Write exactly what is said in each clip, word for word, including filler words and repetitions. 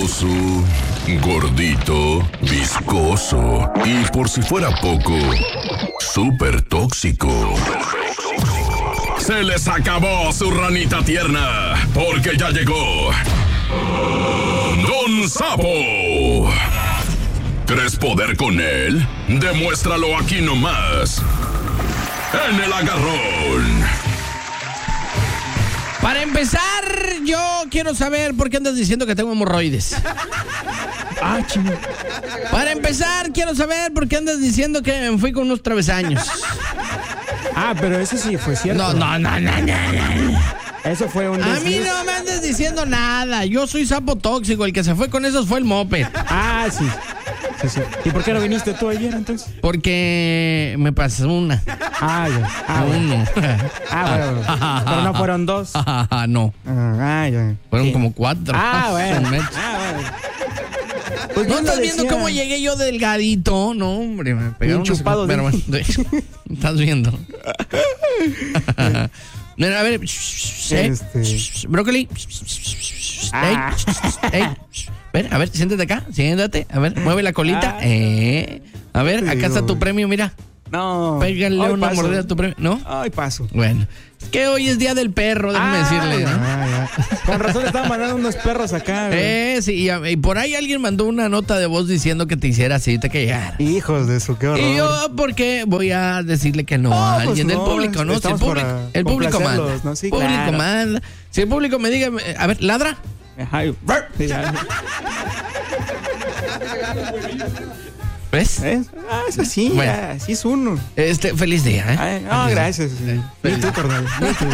Grasoso, gordito, viscoso y por si fuera poco, súper tóxico. Se les acabó su ranita tierna, porque ya llegó Don Sapo. ¿Crees poder con él? Demuéstralo aquí nomás, en El Agarrón. Para empezar, yo quiero saber por qué andas diciendo que tengo hemorroides. Ah, chingo. Para empezar, quiero saber por qué andas diciendo que me fui con unos travesaños. Ah, pero eso sí fue cierto. No, no, no, no, no, no. Eso fue un A mí desliz. no me andes diciendo nada. Yo soy sapo tóxico. El que se fue con esos fue el moped. Ah, sí. Sí, sí. ¿Y por qué no viniste tú ayer entonces? Porque me pasó una. Ah, ya. Ah, bueno. Uno. Ah, bueno. Pero no fueron dos. Ah, no. Ah, ya. Fueron Sí. como cuatro. Ah, bueno. Son mechos. Ah, bueno. Pues ¿No yo estás lo viendo decía. cómo llegué yo delgadito? No, hombre, me pegaron. Bien chupado, Pero ¿no? bueno, estás viendo. Mira, a ver. ¿eh? Este. Brócoli. Ah. Ey, ey. Ven, a ver, siéntate acá, siéntate. A ver, mueve la colita. Ah. Eh. A ver, Te acá está digo. tu premio, mira. No. Pégale Ay, una paso. mordida a tu premio. ¿No? Ay, paso. Bueno, es que hoy es día del perro, déjame Ah, decirle, ¿no? ah, ya. Con razón estaban mandando unos perros acá, güey. Eh, sí, y, a- y por ahí alguien mandó una nota de voz diciendo que te hiciera así, te que llegara. Hijos de su, qué horror. Y yo, porque voy a decirle que no, No, a pues alguien del no, público, ¿no? Si el estamos público, para el público manda. complacerlos, ¿no? Sí, público claro. manda. Si el público me diga, a ver, ladra. Ajá, y- Sí, ya. ¿Ves? ¿Eh? Ah, es así, Bueno. ya, así es uno. Este, feliz día, ¿eh? Ay, no, gracias. Sí. Ni tú, carnal. Ni tú.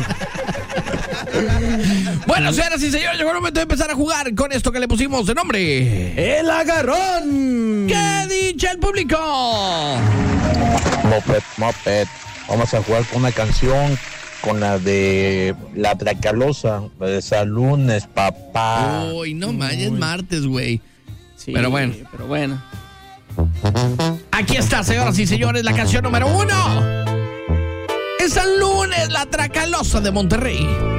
Bueno, señoras y señores, llegó el momento de empezar a jugar con esto que le pusimos de nombre. ¡El agarrón! ¿Qué dice el público? Moped, Moped. Vamos a jugar con una canción, con la de La Tracalosa, la de San Lunes, papá. Uy, no más, ya es martes, güey. Sí, Pero bueno. Pero bueno. Aquí está, señoras y señores, la canción número uno. Es San Lunes, la Tracalosa de Monterrey.